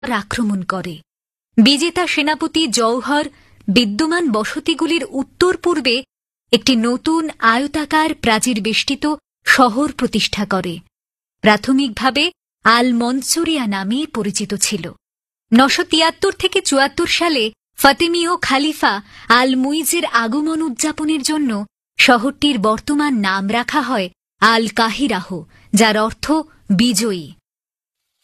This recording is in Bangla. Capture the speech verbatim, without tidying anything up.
আক্রমণ করে। বিজেতা সেনাপতি জৌহর বিদ্যমান বসতিগুলির উত্তর পূর্বে একটি নতুন আয়তাকার প্রাচীর বেষ্টিত শহর প্রতিষ্ঠা করে, প্রাথমিকভাবে আল মনসুরিয়া নামে পরিচিত ছিল। নশো তিয়াত্তর থেকে চুয়াত্তর সালে ফাতেমীয় খালিফা আল মুইজের আগমন উদযাপনের জন্য শহরটির বর্তমান নাম রাখা হয় আল কাহিরাহ, যার অর্থ বিজয়ী।